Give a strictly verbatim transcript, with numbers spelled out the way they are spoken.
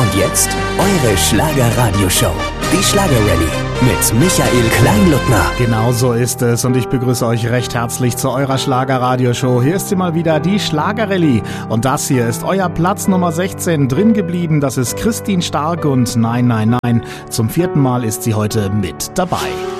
Und jetzt eure Schlager-Radio-Show. Die Schlager-Rallye mit Michael Kleinluttner. Genau so ist es und ich begrüße euch recht herzlich zu eurer Schlager-Radio-Show. Hier ist sie mal wieder, die Schlager-Rallye. Und das hier ist euer Platz Nummer sechzehn drin geblieben. Das ist Christine Stark und nein, nein, nein, zum vierten Mal ist sie heute mit dabei.